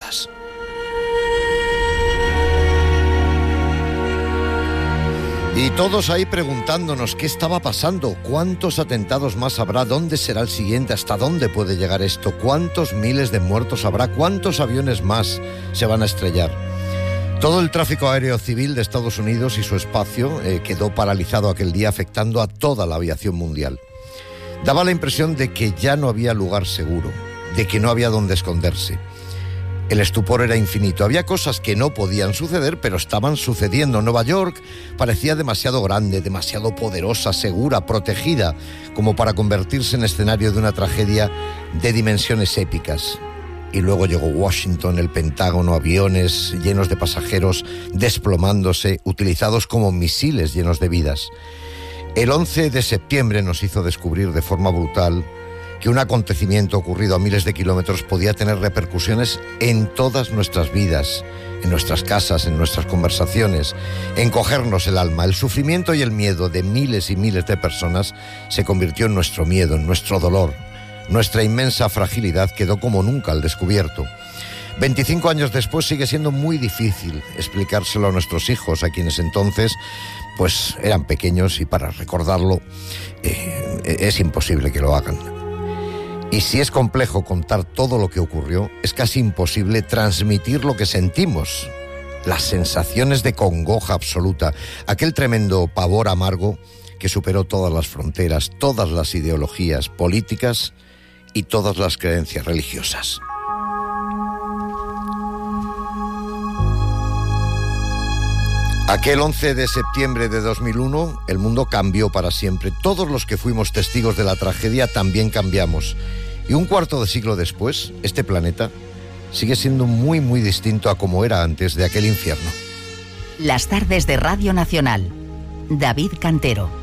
todas. Y todos ahí preguntándonos qué estaba pasando, cuántos atentados más habrá, dónde será el siguiente, hasta dónde puede llegar esto, cuántos miles de muertos habrá, cuántos aviones más se van a estrellar. Todo el tráfico aéreo civil de Estados Unidos y su espacio quedó paralizado aquel día, afectando a toda la aviación mundial. Daba la impresión de que ya no había lugar seguro, de que no había dónde esconderse. El estupor era infinito. Había cosas que no podían suceder, pero estaban sucediendo. Nueva York parecía demasiado grande, demasiado poderosa, segura, protegida, como para convertirse en escenario de una tragedia de dimensiones épicas. Y luego llegó Washington, el Pentágono, aviones llenos de pasajeros desplomándose, utilizados como misiles llenos de vidas. El 11 de septiembre nos hizo descubrir de forma brutal que un acontecimiento ocurrido a miles de kilómetros podía tener repercusiones en todas nuestras vidas, en nuestras casas, en nuestras conversaciones, encogernos el alma. El sufrimiento y el miedo de miles y miles de personas se convirtió en nuestro miedo, en nuestro dolor. Nuestra inmensa fragilidad quedó como nunca al descubierto. 25 años después sigue siendo muy difícil explicárselo a nuestros hijos, a quienes entonces pues eran pequeños, y para recordarlo es imposible que lo hagan. Y si es complejo contar todo lo que ocurrió, es casi imposible transmitir lo que sentimos, las sensaciones de congoja absoluta, aquel tremendo pavor amargo que superó todas las fronteras, todas las ideologías políticas y todas las creencias religiosas. Aquel 11 de septiembre de 2001, el mundo cambió para siempre. Todos los que fuimos testigos de la tragedia también cambiamos. Y un cuarto de siglo después, este planeta sigue siendo muy, muy distinto a como era antes de aquel infierno. Las tardes de Radio Nacional. David Cantero.